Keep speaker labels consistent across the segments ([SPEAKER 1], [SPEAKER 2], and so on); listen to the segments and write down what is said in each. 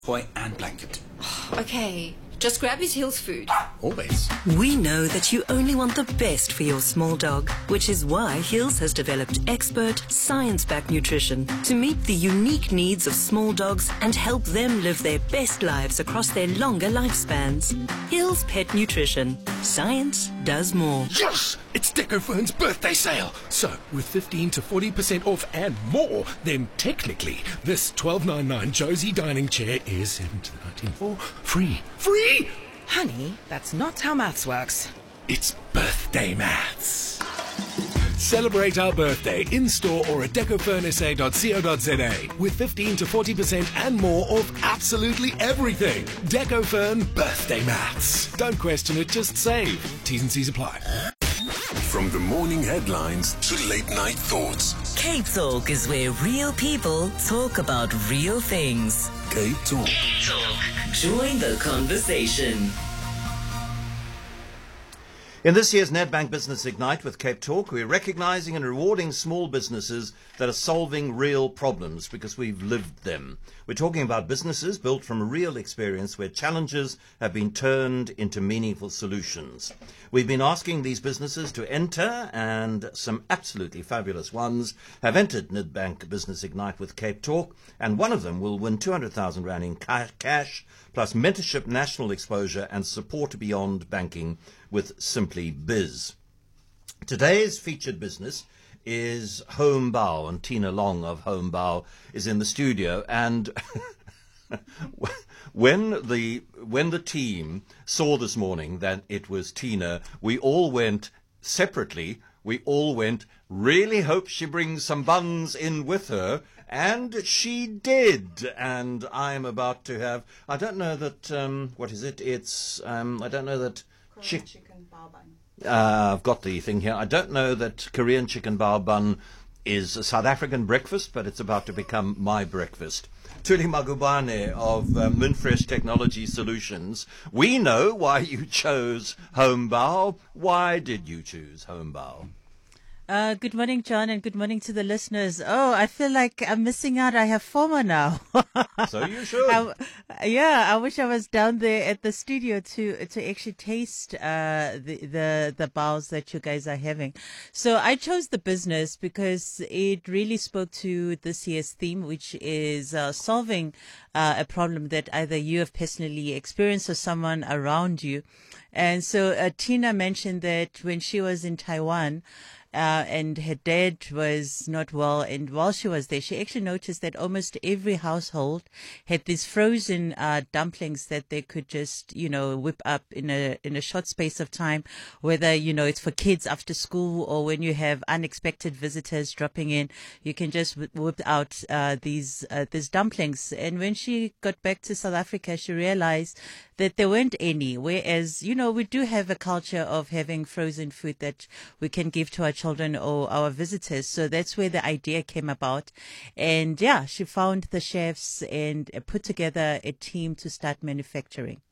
[SPEAKER 1] Toy and blanket.
[SPEAKER 2] Okay, just grab his Hills food.
[SPEAKER 1] Always.
[SPEAKER 3] We know that you only want the best for your small dog, which is why Hills has developed expert, science-backed nutrition to meet the unique needs of small dogs and help them live their best lives across their longer lifespans. Hills Pet Nutrition. Science does more.
[SPEAKER 1] Yes! It's Decofern's birthday sale. So, with 15 to 40% off and more, then technically, this $12.99 Josie dining chair is $17.94 free. Free!
[SPEAKER 4] Honey, that's not how maths works.
[SPEAKER 1] It's birthday maths. Celebrate our birthday in-store or at decofurnsa.co.za with 15 to 40% and more off absolutely everything. Decofern birthday maths. Don't question it, just save. T's and C's apply.
[SPEAKER 5] From the morning headlines to late night thoughts.
[SPEAKER 3] Cape Talk is where real people talk about real things.
[SPEAKER 5] Cape Talk.
[SPEAKER 3] Join the conversation.
[SPEAKER 6] In this year's Nedbank Business Ignite with Cape Talk, we're recognising and rewarding small businesses that are solving real problems because we've lived them. We're talking about businesses built from a real experience where challenges have been turned into meaningful solutions. We've been asking these businesses to enter, and some absolutely fabulous ones have entered Nedbank Business Ignite with Cape Talk, and one of them will win 200,000 Rand in cash, plus mentorship, national exposure and support beyond banking with Simply Biz. Today's featured business is Home Bow, and Tina Long of Home Bow is in the studio. And when the team saw this morning that it was Tina, we all went separately. We all went, really hope she brings some buns in with her. And she did. And I'm about to have, I don't know that, what is it? It's, I don't know that.
[SPEAKER 7] Chicken bao bun.
[SPEAKER 6] I've got the thing here. I don't know that Korean chicken bao bun is a South African breakfast, but it's about to become my breakfast. Tuli Magubane of Minfresh Technology Solutions. We know why you chose Home Bow. Why did you choose Home Bow?
[SPEAKER 8] Good morning, John, and good morning to the listeners. Oh, I feel like I'm missing out. I have FOMO now.
[SPEAKER 6] So you should.
[SPEAKER 8] I wish I was down there at the studio to actually taste the bows that you guys are having. So I chose the business because it really spoke to this year's theme, which is solving a problem that either you have personally experienced or someone around you. And so Tina mentioned that when she was in Taiwan, and her dad was not well, and while she was there, she actually noticed that almost every household had these frozen dumplings that they could just, whip up in a short space of time, whether, it's for kids after school or when you have unexpected visitors dropping in, you can just whip out these dumplings. And when she got back to South Africa, she realized that there weren't any, whereas, we do have a culture of having frozen food that we can give to our children or our visitors. So that's where the idea came about. And yeah, she found the chefs and put together a team to start manufacturing.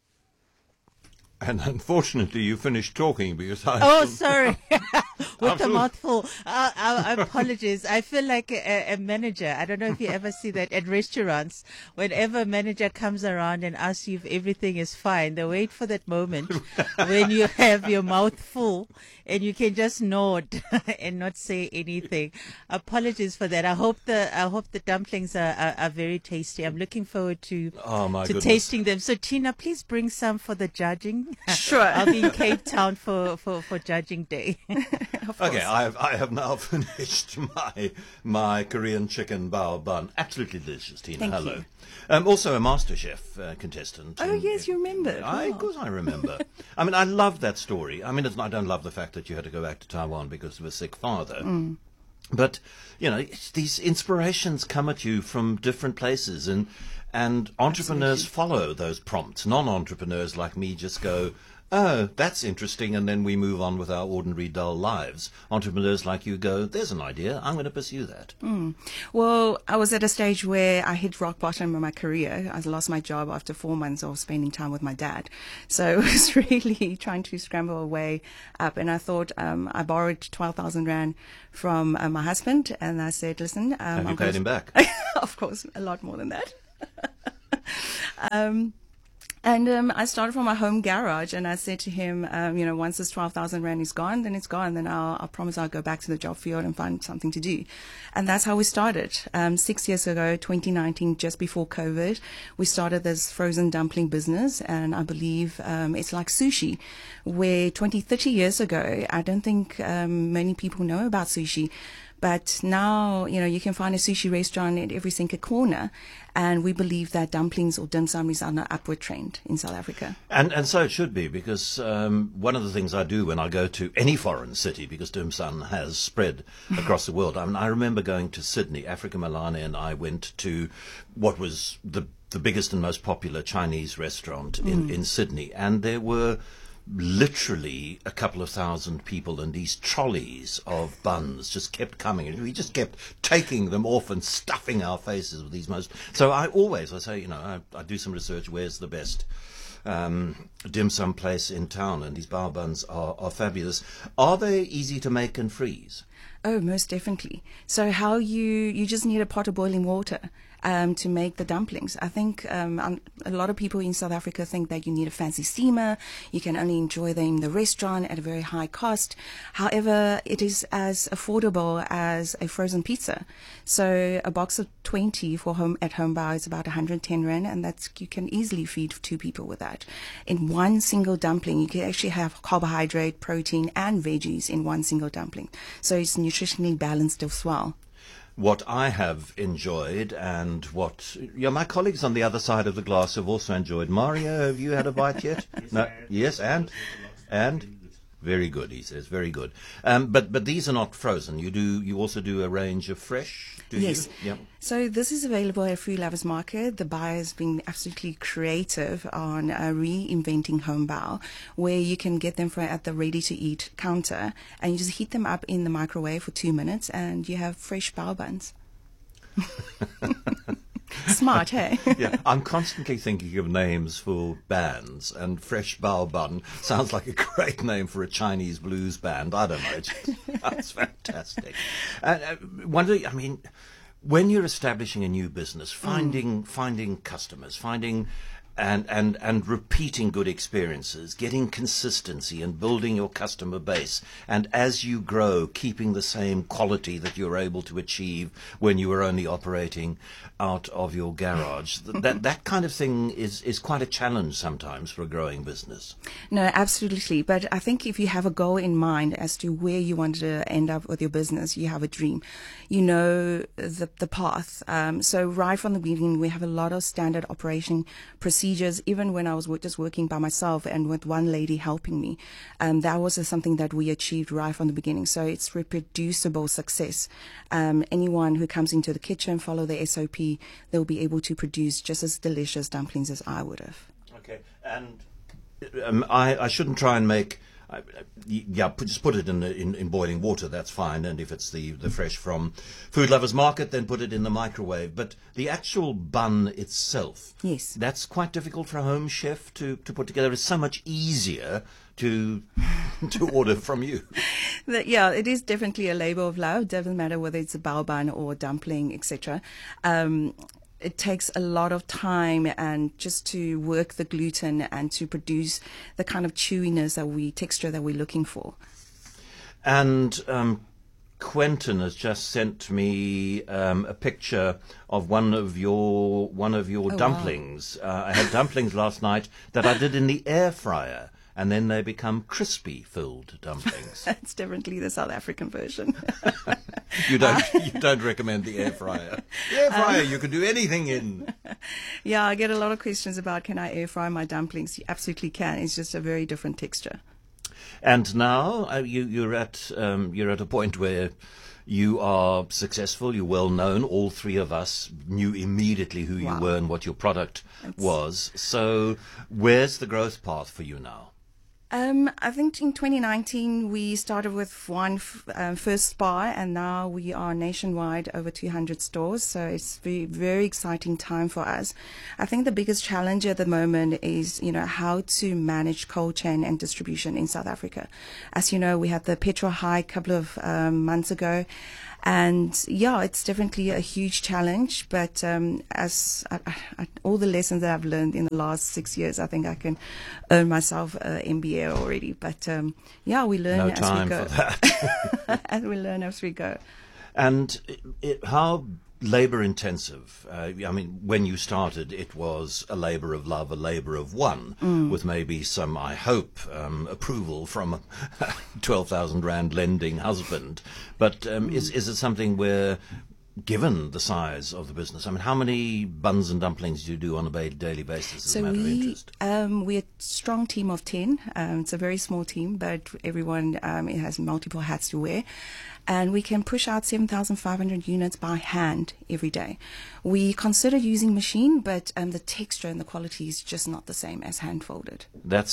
[SPEAKER 6] And unfortunately, you finished talking because
[SPEAKER 8] sorry. With a mouthful. I apologize. I feel like a manager. I don't know if you ever see that at restaurants. Whenever a manager comes around and asks you if everything is fine, they wait for that moment when you have your mouth full and you can just nod and not say anything. Apologies for that. I hope the dumplings are very tasty. I'm looking forward to tasting them. So Tina, please bring some for the judging.
[SPEAKER 7] Sure.
[SPEAKER 8] I'll be in Cape Town for judging day.
[SPEAKER 6] Okay, I have now finished my Korean chicken bao bun. Absolutely delicious, Tina.
[SPEAKER 7] Thank
[SPEAKER 6] Hello.
[SPEAKER 7] you.
[SPEAKER 6] Also a MasterChef contestant.
[SPEAKER 7] Oh, yes, you remember.
[SPEAKER 6] Of course I remember. I mean, I love that story. I mean, I don't love the fact that you had to go back to Taiwan because of a sick father. Mm. But, these inspirations come at you from different places, and entrepreneurs follow those prompts. Non-entrepreneurs like me just go, oh, that's interesting, and then we move on with our ordinary dull lives. Entrepreneurs like you go, there's an idea, I'm going to pursue that.
[SPEAKER 7] Well, I was at a stage where I hit rock bottom in my career. I lost my job after 4 months of spending time with my dad. So I was really trying to scramble a way up, and I thought I borrowed 12,000 Rand from my husband, and I said, listen...
[SPEAKER 6] Have you paid him back?
[SPEAKER 7] Of course, a lot more than that. And I started from my home garage, and I said to him, once this 12,000 rand is gone, then it's gone. Then I'll promise I'll go back to the job field and find something to do. And that's how we started. 6 years ago, 2019, just before COVID, we started this frozen dumpling business. And I believe it's like sushi, where 20, 30 years ago, I don't think many people know about sushi. But now, you can find a sushi restaurant at every single corner. And we believe that dumplings or dim sum is on an upward trend in South Africa.
[SPEAKER 6] And so it should be, because one of the things I do when I go to any foreign city, because dim sum has spread across the world. I mean, I remember going to Sydney. Africa Malane and I went to what was the biggest and most popular Chinese restaurant in Sydney. And there were literally a couple of thousand people, and these trolleys of buns just kept coming, and we just kept taking them off and stuffing our faces with these so I say, I do some research, where's the best dim sum place in town, and these bao buns are fabulous. Are they easy to make and freeze?
[SPEAKER 7] Oh, most definitely. So how you just need a pot of boiling water to make the dumplings. I think a lot of people in South Africa think that you need a fancy steamer. You can only enjoy them in the restaurant at a very high cost. However, it is as affordable as a frozen pizza. So a box of 20 for at-home bao is about 110 rand, and you can easily feed 2 people with that. In one single dumpling, you can actually have carbohydrate, protein, and veggies in one single dumpling. So it's nutritionally balanced as well.
[SPEAKER 6] What I have enjoyed, and what my colleagues on the other side of the glass have also enjoyed. Mario, have you had a bite yet? No. Yes, and very good, he says, very good. But these are not frozen. You also do a range of fresh, do
[SPEAKER 7] yes.
[SPEAKER 6] you? Yep.
[SPEAKER 7] So this is available at Food Lovers Market. The buyer has been absolutely creative on reinventing home bao, where you can get them at the ready-to-eat counter, and you just heat them up in the microwave for 2 minutes, and you have fresh bao buns. Smart, hey?
[SPEAKER 6] Yeah, I'm constantly thinking of names for bands, and Fresh Bao Bun sounds like a great name for a Chinese blues band. I don't know, that's fantastic. When you're establishing a new business, finding customers, and repeating good experiences, getting consistency and building your customer base, and as you grow, keeping the same quality that you're able to achieve when you were only operating out of your garage. That kind of thing is quite a challenge sometimes for a growing business.
[SPEAKER 7] No, absolutely. But I think if you have a goal in mind as to where you want to end up with your business, you have a dream. You know the path. So right from the beginning, we have a lot of standard operation procedures. Even when I was just working by myself and with one lady helping me, that was something that we achieved right from the beginning. So it's reproducible success. Anyone who comes into the kitchen, follow the SOP, they'll be able to produce just as delicious dumplings as I would have.
[SPEAKER 6] Okay, and I shouldn't try and make. Just put it in boiling water, that's fine. And if it's the fresh from Food Lovers Market, then put it in the microwave. But the actual bun itself,
[SPEAKER 7] yes,
[SPEAKER 6] that's quite difficult for a home chef to put together. It's so much easier to order from you.
[SPEAKER 7] Yeah, it is definitely a labor of love. Doesn't matter whether it's a bao bun or a dumpling, etc. It takes a lot of time and just to work the gluten and to produce the kind of chewiness texture that we're looking for.
[SPEAKER 6] And Quentin has just sent me a picture of one of your dumplings. Wow. I had dumplings last night that I did in the air fryer, and then they become crispy filled dumplings.
[SPEAKER 7] That's definitely the South African version.
[SPEAKER 6] You don't recommend the air fryer. The air fryer, you can do anything in.
[SPEAKER 7] Yeah, I get a lot of questions about, can I air fry my dumplings? You absolutely can. It's just a very different texture.
[SPEAKER 6] And now you're at a point where you are successful, you're well known. All three of us knew immediately who you were and what your product was. So where's the growth path for you now?
[SPEAKER 7] I think in 2019 we started with one first spa, and now we are nationwide, over 200 stores. So it's very, very exciting time for us. I think the biggest challenge at the moment is, how to manage cold chain and distribution in South Africa. As you know, we had the petrol hike a couple of months ago. And yeah, it's definitely a huge challenge, but as all the lessons that I've learned in the last 6 years, I think I can earn myself an MBA already. But yeah, we learn
[SPEAKER 6] No
[SPEAKER 7] as
[SPEAKER 6] time
[SPEAKER 7] we go.
[SPEAKER 6] for that.
[SPEAKER 7] And we learn as we go.
[SPEAKER 6] And how labor intensive? I mean, when you started, it was a labor of love, a labor of one, with maybe some, I hope, approval from a 12,000 Rand lending husband. But is it something where, given the size of the business, I mean, how many buns and dumplings do you do on a daily basis as a matter of interest?
[SPEAKER 7] We're a strong team of 10. It's a very small team, but everyone it has multiple hats to wear. And we can push out 7,500 units by hand every day. We consider using machine, but the texture and the quality is just not the same as hand-folded.
[SPEAKER 6] That's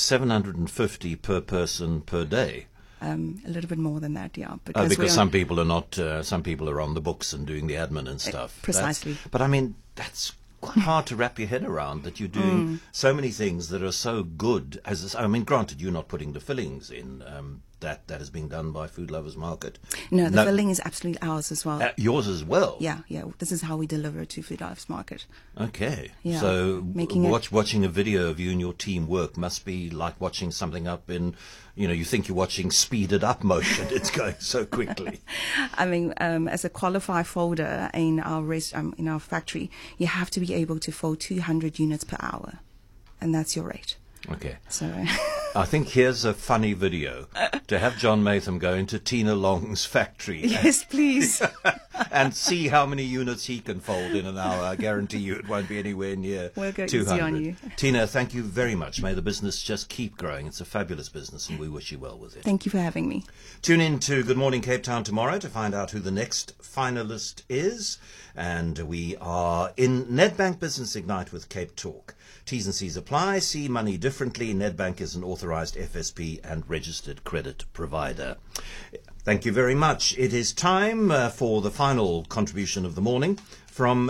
[SPEAKER 6] 750 per person per day.
[SPEAKER 7] A little bit more than that, yeah.
[SPEAKER 6] Because some people are not, some people are on the books and doing the admin and stuff.
[SPEAKER 7] Precisely.
[SPEAKER 6] But I mean, that's quite hard to wrap your head around, that you're doing so many things that are so good. I mean, granted, you're not putting the fillings in. That is being done by Food Lovers Market.
[SPEAKER 7] No, the filling is absolutely ours as well.
[SPEAKER 6] Yours as well?
[SPEAKER 7] Yeah. This is how we deliver to Food Lovers Market.
[SPEAKER 6] Okay.
[SPEAKER 7] Yeah.
[SPEAKER 6] So watching a video of you and your team work must be like watching something up in, you think you're watching speeded up motion. It's going so quickly.
[SPEAKER 7] I mean, as a qualified folder in our factory, you have to be able to fold 200 units per hour, and that's your rate.
[SPEAKER 6] Okay.
[SPEAKER 7] So
[SPEAKER 6] I think here's a funny video to have John Maytham go into Tina Long's factory.
[SPEAKER 7] Yes, please.
[SPEAKER 6] And see how many units he can fold in an hour. I guarantee you it won't be anywhere near
[SPEAKER 7] we'll go
[SPEAKER 6] 200.
[SPEAKER 7] Easy on you.
[SPEAKER 6] Tina, thank you very much. May the business just keep growing. It's a fabulous business and we wish you well with it.
[SPEAKER 7] Thank you for having me.
[SPEAKER 6] Tune in to Good Morning Cape Town tomorrow to find out who the next finalist is. And we are in Nedbank Business Ignite with Cape Talk. T's and C's apply. See money differently. Nedbank is an authorized FSP and registered credit provider. Thank you very much. It is time for the final contribution of the morning from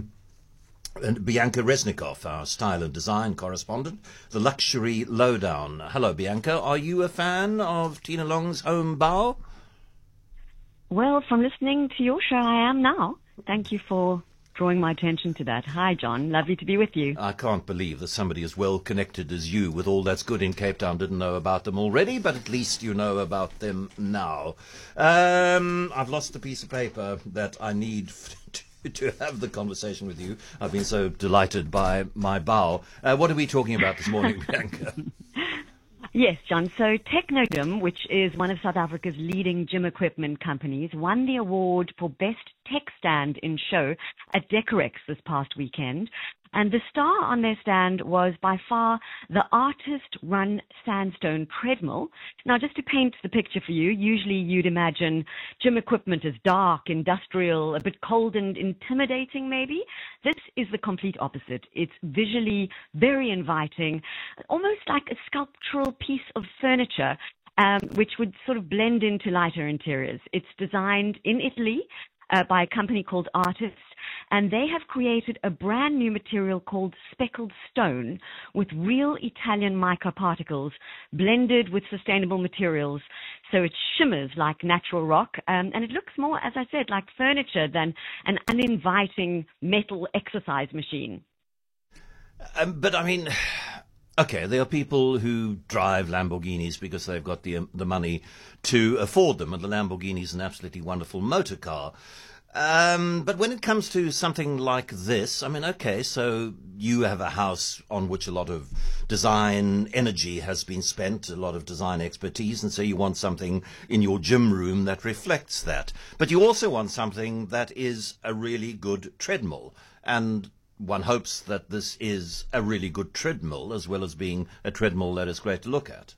[SPEAKER 6] Bianca Resnikoff, our style and design correspondent, the Luxury Lowdown. Hello, Bianca. Are you a fan of Tina Long's home bow?
[SPEAKER 9] Well, from listening to your show, I am now. Thank you for drawing my attention to that. Hi, John. Lovely to be with you.
[SPEAKER 6] I can't believe that somebody as well connected as you with all that's good in Cape Town didn't know about them already, but at least you know about them now. I've lost the piece of paper that I need to have the conversation with you. I've been so delighted by my bow. What are we talking about this morning, Bianca?
[SPEAKER 9] Yes, John. So Technogym, which is one of South Africa's leading gym equipment companies, won the award for Best Tech Stand in Show at Decorex this past weekend. And the star on their stand was by far the artist-run sandstone treadmill. Now, just to paint the picture for you, usually you'd imagine gym equipment as dark, industrial, a bit cold and intimidating maybe. This is the complete opposite. It's visually very inviting, almost like a sculptural piece of furniture, which would sort of blend into lighter interiors. It's designed in Italy by a company called Artists, and they have created a brand new material called speckled stone with real Italian microparticles blended with sustainable materials. So it shimmers like natural rock, and it looks more, as I said, like furniture than an uninviting metal exercise machine.
[SPEAKER 6] But I mean, okay, there are people who drive Lamborghinis because they've got the money to afford them, and the Lamborghini is an absolutely wonderful motor car. But when it comes to something like this, I mean, okay, so you have a house on which a lot of design energy has been spent, a lot of design expertise, and so you want something in your gym room that reflects that. But you also want something that is a really good treadmill, and one hopes that this is a really good treadmill as well as being a treadmill that is great to look at.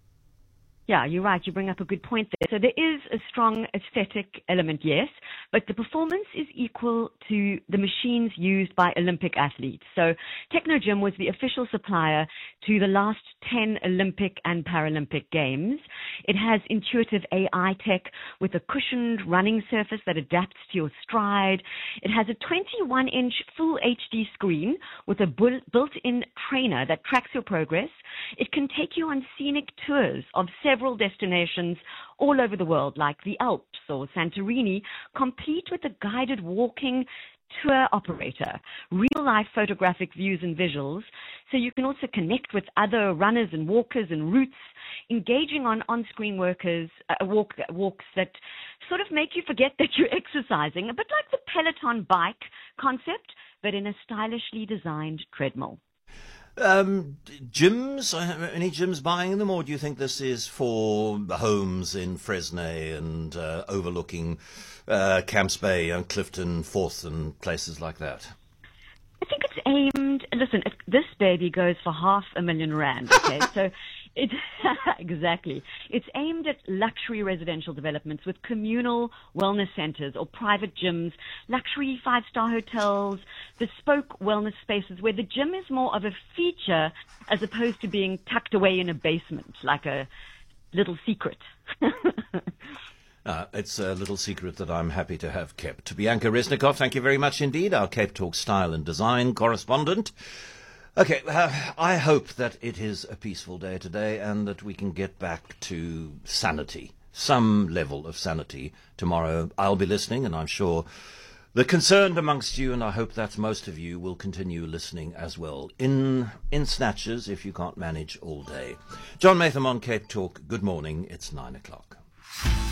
[SPEAKER 9] Yeah, you're right. You bring up a good point there. So there is a strong aesthetic element, yes, but the performance is equal to the machines used by Olympic athletes. So Technogym was the official supplier to the last 10 Olympic and Paralympic Games. It has intuitive AI tech with a cushioned running surface that adapts to your stride. It has a 21-inch full HD screen with a built-in trainer that tracks your progress. It can take you on scenic tours of several destinations all over the world, like the Alps or Santorini, complete with a guided walking tour operator, real-life photographic views and visuals, so you can also connect with other runners and walkers and routes, engaging on-screen walks that sort of make you forget that you're exercising, a bit like the Peloton bike concept, but in a stylishly designed treadmill.
[SPEAKER 6] Gyms? Any gyms buying them, or do you think this is for homes in Fresnay and overlooking Camps Bay and Clifton Forth and places like that?
[SPEAKER 9] I think it's aimed. Listen, this baby goes for R500,000. Okay, so exactly. It's aimed at luxury residential developments with communal wellness centers or private gyms, luxury 5-star hotels, bespoke wellness spaces where the gym is more of a feature as opposed to being tucked away in a basement like a little secret.
[SPEAKER 6] It's a little secret that I'm happy to have kept. Bianca Resnikov, thank you very much indeed, our Cape Talk style and design correspondent. Okay, I hope that it is a peaceful day today and that we can get back to sanity, some level of sanity tomorrow. I'll be listening, and I'm sure the concerned amongst you, and I hope that most of you will continue listening as well, in snatches if you can't manage all day. John Maytham on Cape Talk, good morning, it's 9 o'clock.